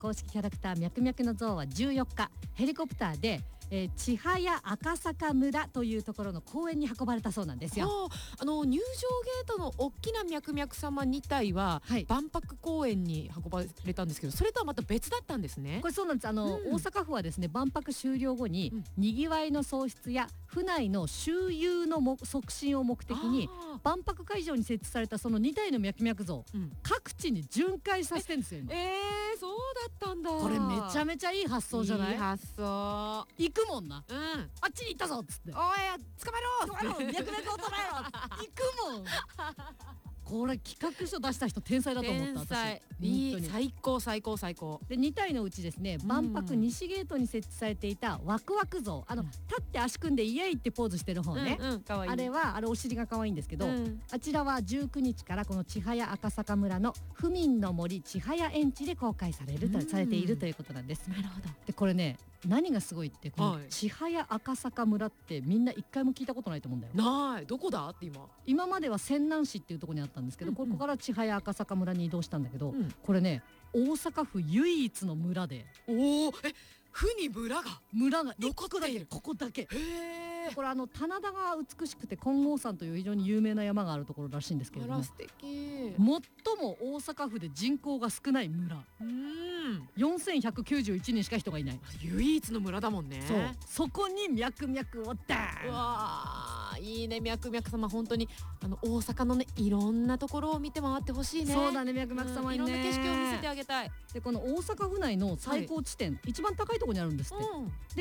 公式キャラクターミャクミャクの像は14日ヘリコプターで千早赤坂村というところの公園に運ばれたそうなんですよ。 入場ゲートの大きなミャクミャク様2体は、はい、万博公園に運ばれたんですけど、それとはまた別だったんですね。 これそうなんです。大阪府はですね、万博終了後に、にぎわいの創出や府内の周遊の促進を目的に万博会場に設置されたその2体のミャクミャク像、各地に巡回させてるんですよ。 そうだったんだ。 これめちゃめちゃいい発想じゃない？ いい発想。 行くもんな、あっちに行ったぞっつって、 おい捕まえろミャクミャクを捉えろ行くもんこれ企画書出した人天才だと思った。 天才。いい、最高最高最高。 で2体のうちですね、万博西ゲートに設置されていたワクワク像、立って足組んでイエイってポーズしてる方ね、あれはお尻が可愛いんですけど、あちらは19日からこの千早赤坂村の府民の森千早園地で公開されているということなんです。 なるほど。 でこれね、何がすごいってこの千早赤坂村ってみんな一回も聞いたことないと思うんだよ。 ない。どこだって今までは泉南市っていうところにあったんですけど、ここから千早赤坂村に移動したんだけど、これね大阪府唯一の村で、 府に村が残っている。ここだけ。これ棚田が美しくて金剛山という非常に有名な山があるところらしいんですけれども、 素敵。 最も大阪府で人口が少ない村、4191人しか人がいない唯一の村だもんね。 そこにミャクミャクをダーン。 うわー、いいね。ミャクミャク様本当に大阪のね、いろんなところを見て回ってほしいね。 そうだね、ミャクミャク様にね、 いろんな景色を見せてあげたい。 でこの大阪府内の最高地点、一番高いところにあるんですって、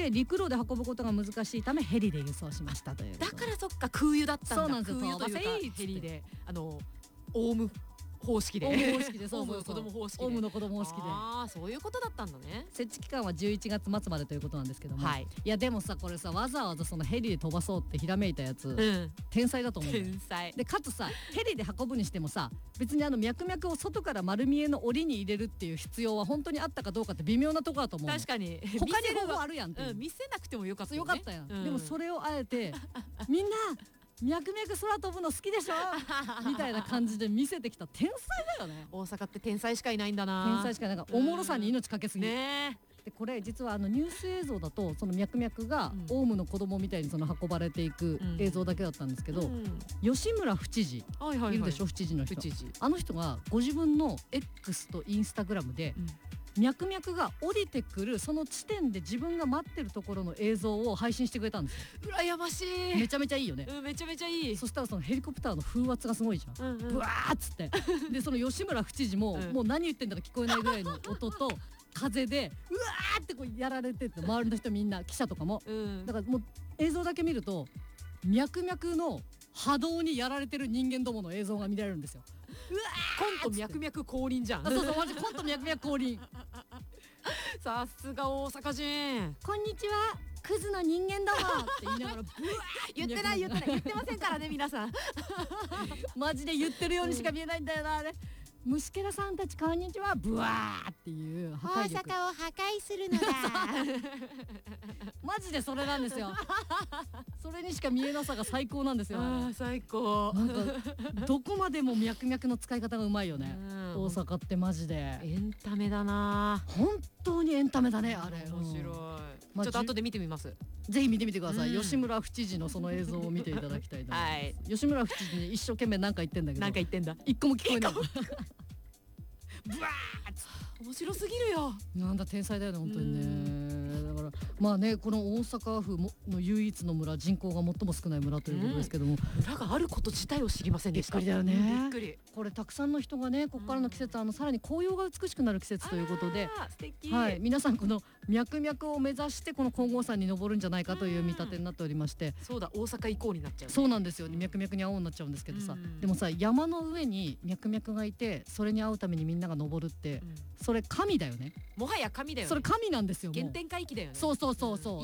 で陸路で運ぶことが難しいためヘリで輸送しましたという。 だからそっか、空輸だったんだ。 そうなんですよ。 空輸というかヘリでオウム方式でオウムの子供方式で、 オウムの子供方式で。 そういうことだったんだね。 設置期間は11月末までということなんですけども、いやでもさ、これさ、わざわざそのヘリで飛ばそうってひらめいたやつ、天才だと思う。 天才でかつさ、ヘリで運ぶにしてもさ、別にミャクミャクを外から丸見えの檻に入れるっていう必要は本当にあったかどうかって微妙なところだと思う。 確かに他に方法あるやんって。 見せなくてもよかったよね。 よかったやん。でもそれをあえてみんなミャクミャク空飛ぶの好きでしょみたいな感じで見せてきた天才だよね。 大阪って天才しかいないんだな。 天才しかいない。おもろさに命かけすぎね。 でこれ実はニュース映像だとそのミャクミャクがオウムの子供みたいにその運ばれていく映像だけだったんですけど、吉村府知事いるでしょ、府知事の人。あの人がご自分の X とインスタグラムで、ミャクミャクが降りてくるその地点で自分が待ってるところの映像を配信してくれたんですよ。 羨ましい。 めちゃめちゃいいよね。 めちゃめちゃいい。 そしたらそのヘリコプターの風圧がすごいじゃん、ブワーっつってでその吉村府知事も、もう何言ってんだか聞こえないぐらいの音と風でうわーってこうやられてって、周りの人みんな記者とかも、だからもう映像だけ見るとミャクミャクの波動にやられてる人間どもの映像が見られるんですよ。 コントミャクミャク降臨じゃん。 そうマジコントミャクミャク降臨さすが大阪人。 こんにちは、クズの人間どもって言いながらブワー言ってませんからね皆さんマジで言ってるようにしか見えないんだよな、あれ。虫けらさんたちこんにちは、ブワーっていう大阪を破壊するのだマジでそれなんですよ。それにしか見えなさが最高なんですよ。 最高。 なんかどこまでもミャクミャクの使い方がうまいよね、大阪ってマジでエンタメだな。 本当にエンタメだね、あれ。 面白い。ちょっと後で見てみます。 ぜひ見てみてください。吉村府知事のその映像を見ていただきたいと思います。吉村府知事に一生懸命何か言ってんだけど、一個も聞こえない。ブワーッ、 面白すぎるよ。 なんだ、天才だよね本当にね。だからまあね、この大阪府の唯一の村、人口が最も少ない村ということですけども、 村があること自体を知りませんでした。 びっくりだよね。 びっくり。 これたくさんの人がね、ここからの季節さらに紅葉が美しくなる季節ということで、 素敵。 皆さんこのミャクミャクを目指してこの金剛山に登るんじゃないかという見立てになっておりまして。 そうだ、大阪以降になっちゃう。 そうなんですよ、ミャクミャクに会おうになっちゃうんですけどさ、でもさ、山の上にミャクミャクがいてそれに会うためにみんなが登るって、それ神だよね。 もはや神だよね。 それ神なんですよ。 原点回帰だよね。 そう、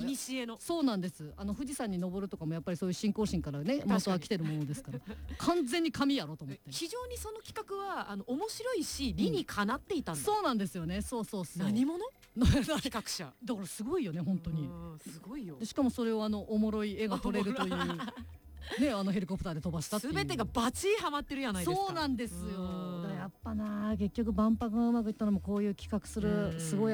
古の。 そうなんです。富士山に登るとかもやっぱりそういう信仰心からね、元は来てるものですから完全に神やろと思って。 非常にその企画は面白いし理にかなっていたんだ。 そうなんですよね。そう何者企画者だからすごいよね本当に。 すごいよ。 でしかもそれをおもろい絵が撮れるというね、ヘリコプターで飛ばしたっていう。 全てがバチーハマってるやないですか。 そうなんですよ。やっぱな結局万博がうまくいったのもこういう企画するすごい